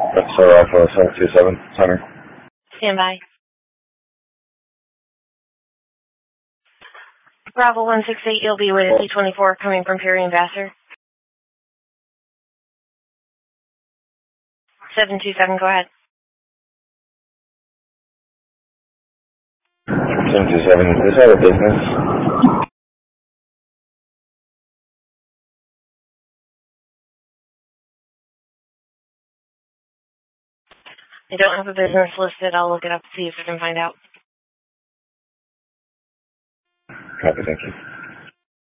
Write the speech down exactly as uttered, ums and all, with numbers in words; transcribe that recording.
That's Star Alpha seven two seven, center. Stand by. Bravo one six eight, you'll be with C twenty-four coming from Perry and Vassar. seven two seven, go ahead. seven two seven, is that a business? I don't have a business listed. I'll look it up to see if I can find out. Copy, thank you.